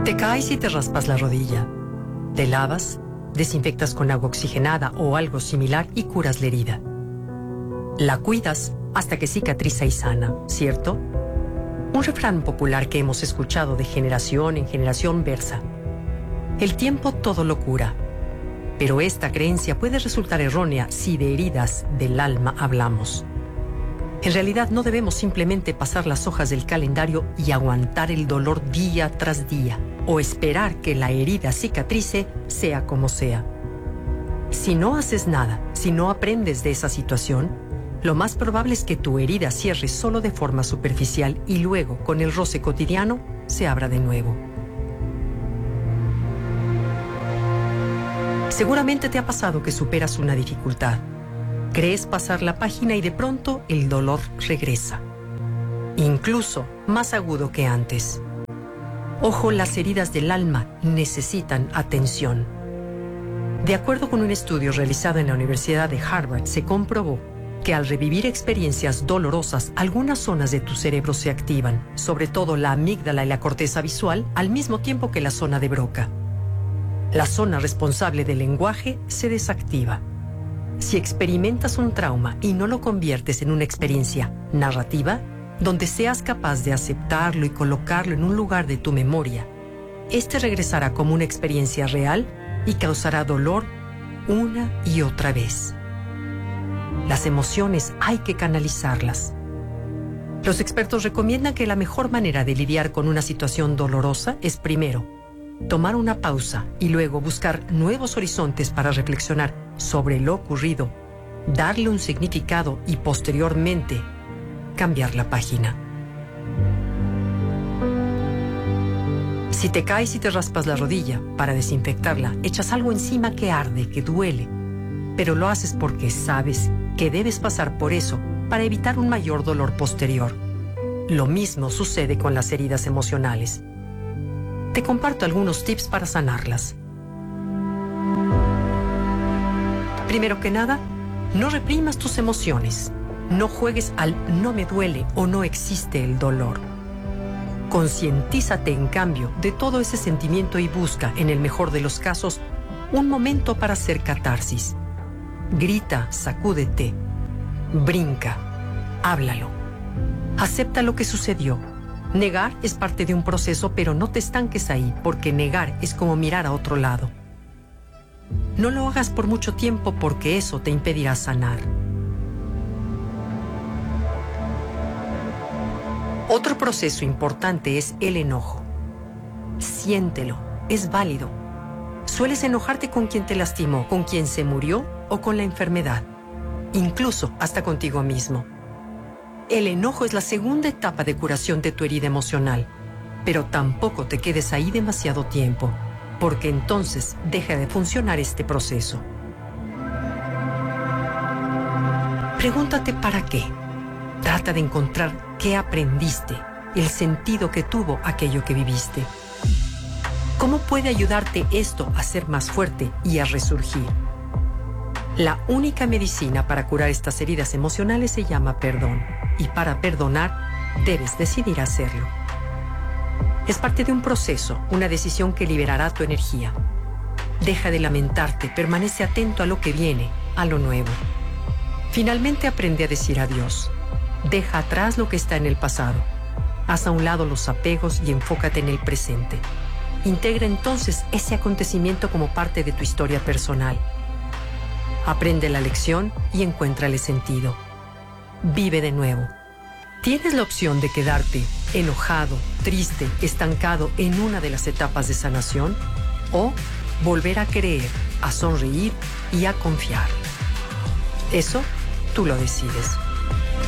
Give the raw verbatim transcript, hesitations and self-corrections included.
Te caes y te raspas la rodilla. Te lavas, desinfectas con agua oxigenada o algo similar y curas la herida. La cuidas hasta que cicatriza y sana, ¿cierto? Un refrán popular que hemos escuchado de generación en generación versa: el tiempo todo lo cura. Pero esta creencia puede resultar errónea si de heridas del alma hablamos. En realidad no debemos simplemente pasar las hojas del calendario y aguantar el dolor día tras día, o esperar que la herida cicatrice sea como sea. Si no haces nada, si no aprendes de esa situación, lo más probable es que tu herida cierre solo de forma superficial y luego, con el roce cotidiano, se abra de nuevo. Seguramente te ha pasado que superas una dificultad. Crees pasar la página y de pronto el dolor regresa. Incluso más agudo que antes. Ojo, las heridas del alma necesitan atención. De acuerdo con un estudio realizado en la Universidad de Harvard, se comprobó que al revivir experiencias dolorosas, algunas zonas de tu cerebro se activan, sobre todo la amígdala y la corteza visual, al mismo tiempo que la zona de Broca. La zona responsable del lenguaje se desactiva. Si experimentas un trauma y no lo conviertes en una experiencia narrativa, donde seas capaz de aceptarlo y colocarlo en un lugar de tu memoria, este regresará como una experiencia real y causará dolor una y otra vez. Las emociones hay que canalizarlas. Los expertos recomiendan que la mejor manera de lidiar con una situación dolorosa es, primero, tomar una pausa y luego buscar nuevos horizontes para reflexionar sobre lo ocurrido, darle un significado y posteriormente cambiar la página. Si te caes y te raspas la rodilla, para desinfectarla, echas algo encima que arde, que duele, pero lo haces porque sabes que debes pasar por eso para evitar un mayor dolor posterior. Lo mismo sucede con las heridas emocionales. Te comparto algunos tips para sanarlas. Primero que nada, no reprimas tus emociones. No juegues al no me duele o no existe el dolor. Concientízate, en cambio, de todo ese sentimiento y busca, en el mejor de los casos, un momento para hacer catarsis. Grita, sacúdete, brinca, háblalo. Acepta lo que sucedió. Negar es parte de un proceso, pero no te estanques ahí, porque negar es como mirar a otro lado. No lo hagas por mucho tiempo porque eso te impedirá sanar. Otro proceso importante es el enojo. Siéntelo, es válido. Sueles enojarte con quien te lastimó, con quien se murió o con la enfermedad, incluso hasta contigo mismo. El enojo es la segunda etapa de curación de tu herida emocional, pero tampoco te quedes ahí demasiado tiempo, porque entonces deja de funcionar este proceso. Pregúntate para qué. Trata de encontrar qué aprendiste, el sentido que tuvo aquello que viviste. ¿Cómo puede ayudarte esto a ser más fuerte y a resurgir? La única medicina para curar estas heridas emocionales se llama perdón. Y para perdonar, debes decidir hacerlo. Es parte de un proceso, una decisión que liberará tu energía. Deja de lamentarte, permanece atento a lo que viene, a lo nuevo. Finalmente aprende a decir adiós. Deja atrás lo que está en el pasado. Haz a un lado los apegos y enfócate en el presente. Integra entonces ese acontecimiento como parte de tu historia personal. Aprende la lección y encuéntrale sentido. Vive de nuevo. Tienes la opción de quedarte enojado, triste, estancado en una de las etapas de sanación o volver a creer, a sonreír y a confiar. Eso tú lo decides.